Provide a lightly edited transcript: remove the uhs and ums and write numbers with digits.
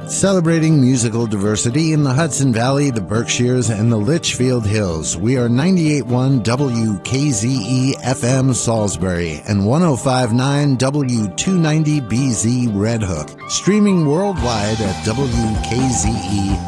Celebrating musical diversity in the Hudson Valley, the Berkshires, and the Litchfield Hills. We are 98.1 WKZE FM Salisbury and 105.9 W290BZ Red Hook. Streaming worldwide at WKZE.com.